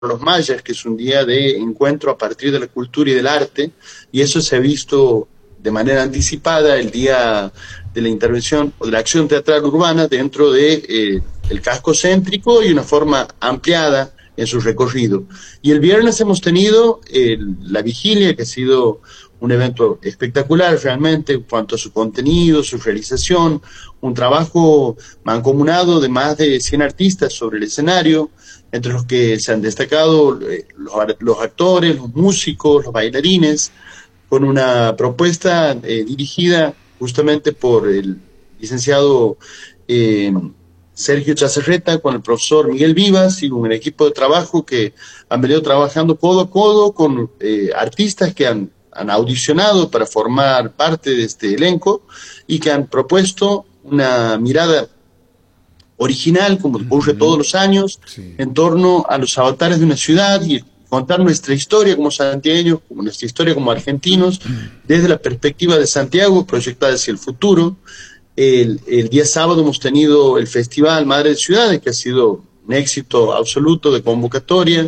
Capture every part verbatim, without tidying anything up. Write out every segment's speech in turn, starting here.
los mayas, que es un día de encuentro a partir de la cultura y del arte, y eso se ha visto de manera anticipada el día de la intervención o de la acción teatral urbana dentro de eh, el casco céntrico y una forma ampliada en su recorrido. Y el viernes hemos tenido eh, la vigilia, que ha sido un evento espectacular realmente en cuanto a su contenido, su realización, un trabajo mancomunado de más de cien artistas sobre el escenario, entre los que se han destacado eh, los, los actores, los músicos, los bailarines, con una propuesta eh, dirigida justamente por el licenciado eh, Sergio Chacerreta, con el profesor Miguel Vivas y con el equipo de trabajo que han venido trabajando codo a codo con eh, artistas que han, han audicionado para formar parte de este elenco y que han propuesto una mirada original, como ocurre todos los años, sí, en torno a los avatares de una ciudad y contar nuestra historia como santiagueños, como nuestra historia como argentinos, desde la perspectiva de Santiago, proyectada hacia el futuro. El, el día sábado hemos tenido el Festival Madre de Ciudades, que ha sido un éxito absoluto de convocatoria.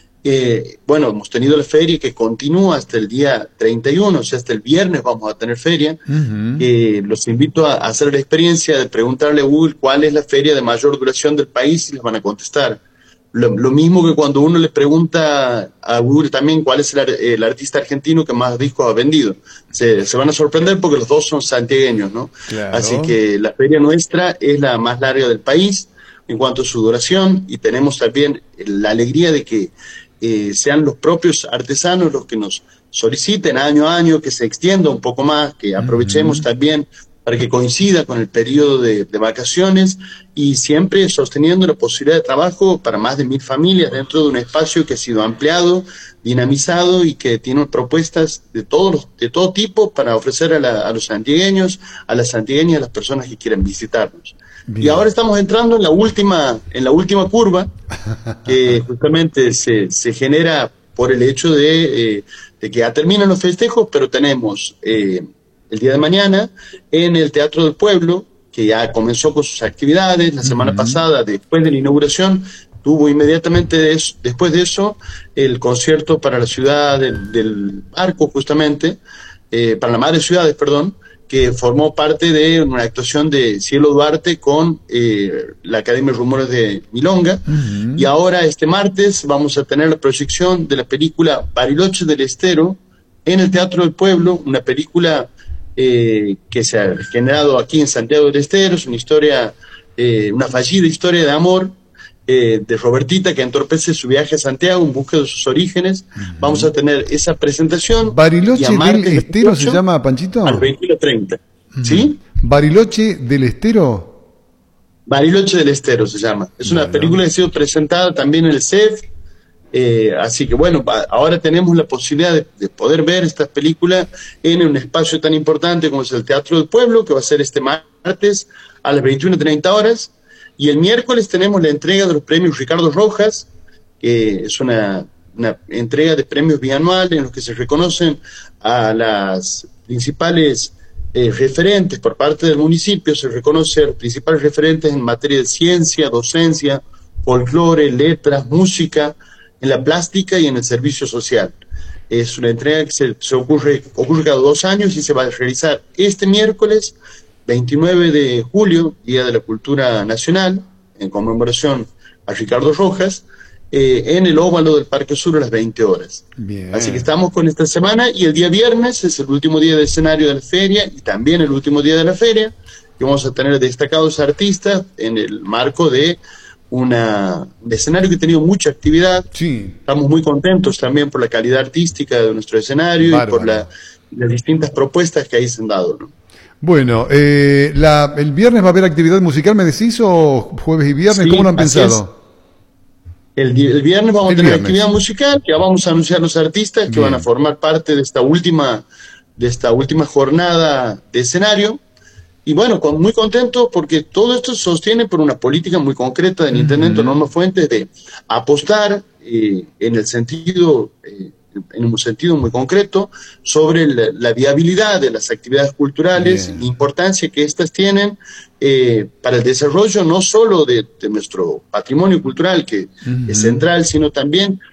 Eh, bueno, hemos tenido la feria que continúa hasta el día treinta y uno, o sea, hasta el viernes vamos a tener feria. Uh-huh. Eh, los invito a, a hacer la experiencia de preguntarle a Google cuál es la feria de mayor duración del país y les van a contestar. Lo, lo mismo que cuando uno le pregunta a Google también cuál es el, el artista argentino que más discos ha vendido. Se, se van a sorprender porque los dos son santiagueños, ¿no? Claro. Así que la feria nuestra es la más larga del país en cuanto a su duración y tenemos también la alegría de que eh, sean los propios artesanos los que nos soliciten año a año que se extienda un poco más, que aprovechemos uh-huh. también para que coincida con el periodo de, de vacaciones y siempre sosteniendo la posibilidad de trabajo para más de mil familias dentro de un espacio que ha sido ampliado, dinamizado y que tiene propuestas de, todos, de todo tipo para ofrecer a, la, a los santiagueños, a las santiagueñas, a las personas que quieran visitarnos. Bien. Y ahora estamos entrando en la última, en la última curva que justamente se, se genera por el hecho de, eh, de que ya terminan los festejos, pero tenemos eh, el día de mañana en el Teatro del Pueblo, que ya comenzó con sus actividades. La semana uh-huh. pasada, después de la inauguración, tuvo inmediatamente de eso, después de eso el concierto para la ciudad del, del Arco, justamente, eh, para la Madre de Ciudades, perdón, que formó parte de una actuación de Cielo Duarte con eh, la Academia de Rumores de Milonga. Uh-huh. Y ahora, este martes, vamos a tener la proyección de la película Bariloche del Estero en el Teatro del Pueblo, una película eh, que se ha generado aquí en Santiago del Estero. Es una historia, eh, una fallida historia de amor eh, de Robertita, que entorpece su viaje a Santiago en busca de sus orígenes. Uh-huh. Vamos a tener esa presentación. ¿Bariloche del Estero se llama, Panchito? Al veintiuno treinta. Uh-huh. ¿Sí? ¿Bariloche del Estero? Bariloche del Estero se llama. Es una bueno. película que ha sido presentada también en el C E F. Eh, así que bueno, ahora tenemos la posibilidad de, de poder ver esta película en un espacio tan importante como es el Teatro del Pueblo, que va a ser este martes a las veintiuno treinta horas. Y el miércoles tenemos la entrega de los premios Ricardo Rojas, que es una, una entrega de premios bianuales en los que se reconocen a las principales eh, referentes por parte del municipio. Se reconoce a los principales referentes en materia de ciencia, docencia, folclore, letras, música, en la plástica y en el servicio social. Es una entrega que se, se ocurre, ocurre cada dos años y se va a realizar este miércoles veintinueve de julio, Día de la Cultura Nacional, en conmemoración a Ricardo Rojas, eh, en el óvalo del Parque Sur a las veinte horas. Bien. Así que estamos con esta semana y el día viernes es el último día de escenario de la feria y también el último día de la feria, que vamos a tener destacados artistas en el marco de Una, un escenario que ha tenido mucha actividad. Sí. Estamos muy contentos también por la calidad artística de nuestro escenario. Bárbaro. Y por la, las distintas propuestas que ahí se han dado, ¿no? Bueno, eh, la, ¿el viernes va a haber actividad musical, me decís, o jueves y viernes? Sí, ¿cómo lo han pensado? El, el viernes vamos el a tener viernes. actividad musical, que vamos a anunciar los artistas que Bien. van a formar parte de esta última, de esta última jornada de escenario. Y bueno, con, muy contento porque todo esto se sostiene por una política muy concreta del intendente uh-huh. Norma Fuentes de apostar eh, en el sentido eh, en un sentido muy concreto, sobre la, la viabilidad de las actividades culturales, Bien. la importancia que éstas tienen eh, para el desarrollo no solo de, de nuestro patrimonio cultural, que Uh-huh. es central, sino también